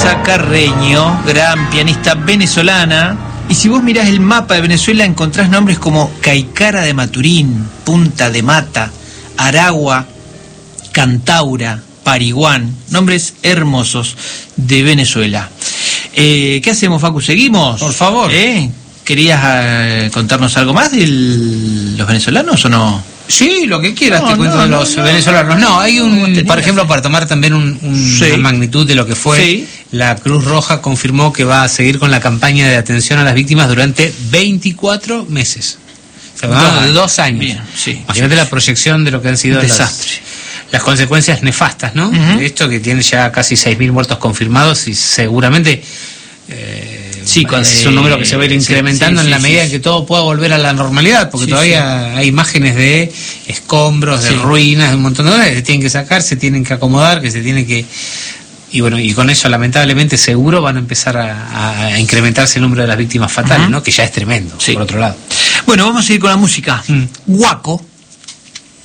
Rosa Carreño, gran pianista venezolana. Y si vos mirás el mapa de Venezuela, encontrás nombres como Caicara de Maturín, Punta de Mata, Aragua, Cantaura, Pariguán, nombres hermosos de Venezuela. ¿Qué hacemos, Facu? ¿Seguimos? Por favor. ¿Querías contarnos algo más de los venezolanos o no? Sí, lo que quieras, te cuento de los venezolanos. No, hay por ejemplo, para tomar también una magnitud de lo que fue, la Cruz Roja confirmó que va a seguir con la campaña de atención a las víctimas durante 24 meses. O sea, de 2 años. Bien, imagínate la proyección de lo que han sido las consecuencias nefastas, ¿no? De esto, que tiene ya casi 6.000 muertos confirmados y seguramente... es un número que se va a ir incrementando en la medida en que todo pueda volver a la normalidad, porque todavía hay imágenes de escombros, de ruinas, de un montón de cosas que se tienen que sacar, se tienen que acomodar, que se tiene que... Y bueno, y con eso lamentablemente seguro van a empezar a incrementarse el número de las víctimas fatales, ¿no? Que ya es tremendo, por otro lado. Bueno, vamos a ir con la música. Guaco.